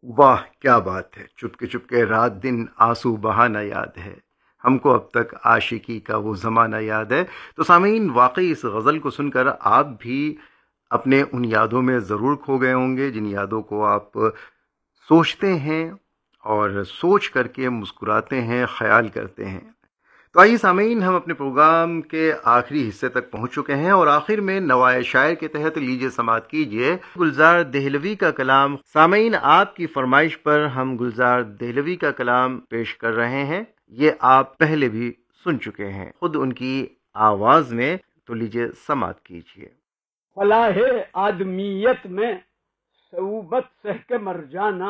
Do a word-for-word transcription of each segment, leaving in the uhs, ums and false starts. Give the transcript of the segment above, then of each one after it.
واہ کیا بات ہے، چپکے چپکے رات دن آنسو بہانا یاد ہے، ہم کو اب تک عاشقی کا وہ زمانہ یاد ہے۔ تو سامعین، واقعی اس غزل کو سن کر آپ بھی اپنے ان یادوں میں ضرور کھو گئے ہوں گے جن یادوں کو آپ سوچتے ہیں اور سوچ کر کے مسکراتے ہیں، خیال کرتے ہیں۔ تو آئیے سامعین، ہم اپنے پروگرام کے آخری حصے تک پہنچ چکے ہیں اور آخر میں نوائے شاعر کے تحت لیجیے سماعت کیجیے گلزار دہلوی کا کلام۔ سامعین، آپ کی فرمائش پر ہم گلزار دہلوی کا کلام پیش کر رہے ہیں۔ یہ آپ پہلے بھی سن چکے ہیں خود ان کی آواز میں، تو لیجیے سماعت کیجیے۔ فلاح آدمیت میں صعوبت سہ کے مر جانا،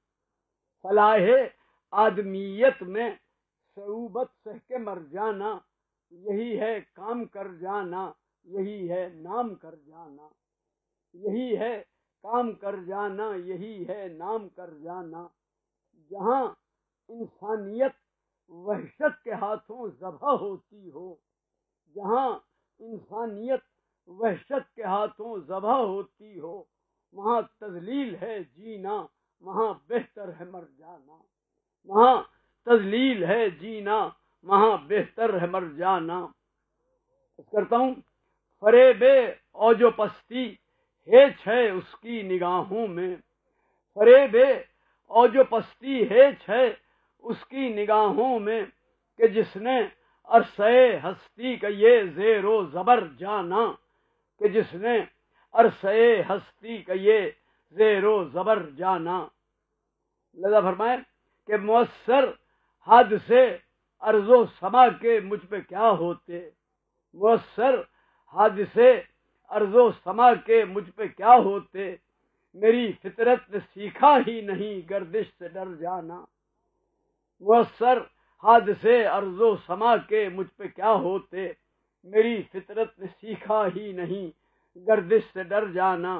فلاح آدمیت میں صعوبت سہ کے مر جانا، یہی ہے کام کر جانا، یہی ہے نام کر جانا، یہی ہے کام کر جانا، یہی ہے نام کر جانا۔ جہاں انسانیت وحشت کے ہاتھوں ذبح ہوتی ہو، جہاں انسانیت وحشت کے ہاتھوں ذبح ہوتی ہو، وہاں تذلیل ہے جینا، وہاں بہتر ہے مر جانا، وہاں تذلیل ہے جینا، وہاں بہتر ہے مر جانا۔ کرتا ہوں، فریب اوج و پستی ہیچ ہے اس کی نگاہوں میں، فریب اوج و پستی ہیچ ہے اس کی نگاہوں میں، کہ جس نے عرصۂ ہستی کا یہ زیر و زبر جانا، کہ جس نے عرصۂ ہستی کا یہ زیر و زبر جانا۔ لذا فرمائیں کہ مؤثر حادثے ارض و سما کے مجھ پہ کیا ہوتے، مؤثر حادثے ارض و سما کے مجھ پہ کیا ہوتے، میری فطرت نے سیکھا ہی نہیں گردش سے ڈر جانا، مؤثر حادثے ارض و سما کے مجھ پہ کیا ہوتے، میری فطرت نے سیکھا ہی نہیں گردش سے ڈر جانا۔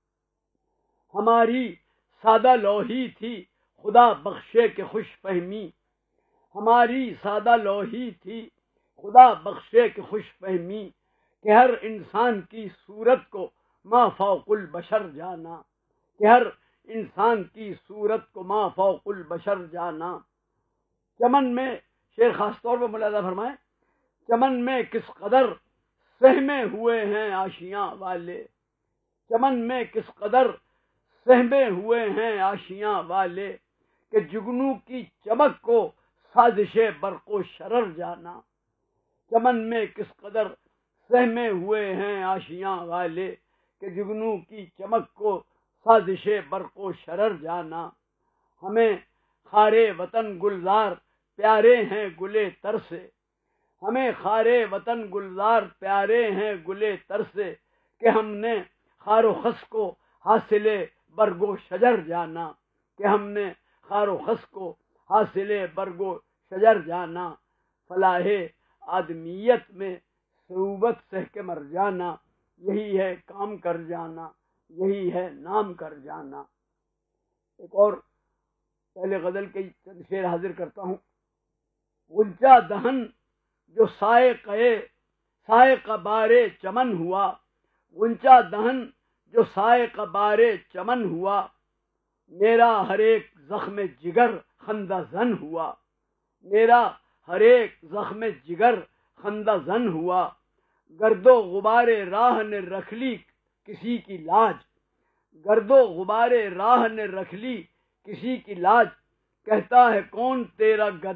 ہماری سادہ لوحی تھی خدا بخشے کہ خوش فہمی، ہماری سادہ لوحی تھی خدا بخشے کہ خوش فہمی، کہ ہر انسان کی صورت کو ما فوق البشر جانا، کہ ہر انسان کی صورت کو ما فوق البشر جانا۔ چمن میں، شعر خاص طور پر ملاحظہ فرمائیں، چمن میں کس قدر سہمے ہوئے ہیں آشیاں والے، چمن میں کس قدر سہمے ہوئے ہیں آشیاں والے، کہ جگنو کی چمک کو سازش برق و شرر جانا، چمن میں کس قدر سہمے ہوئے ہیں آشیاں والے، کہ جگنو کی چمک کو سازش برق و شرر جانا۔ ہمیں خارے وطن گلزار پیارے ہیں گلے تر سے، ہمیں خارے وطن گلزار پیارے ہیں گلے تر سے، کہ ہم نے خار و خس کو حاصل برگ و شجر جانا، کہ ہم نے خار و خس کو حاصل برگ و شجر جانا۔ فلاح آدمیت میں صعوبت سہ کے مر جانا، یہی ہے کام کر جانا، یہی ہے نام کر جانا۔ ایک اور پہلے غزل کے چند شعر حاضر کرتا ہوں۔ غنچہ دہن جو سائقے سائق بارے چمن ہوا، غنچہ دہن جو سائق بارے چمن ہوا، میرا ہر ایک زخم جگر خندہ زن ہوا، میرا ہر ایک زخم جگر خندہ زن ہوا۔ گرد و غبار راہ نے رکھ لی کسی کی لاج، گرد و غبار راہ نے رکھ لی کسی کی لاج، کہتا ہے کون تیرا گدا